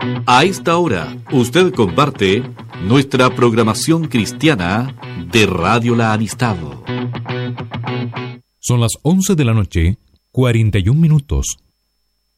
A esta hora, usted comparte nuestra programación cristiana de Radio La Amistad. Son las 11 de la noche, 41 minutos.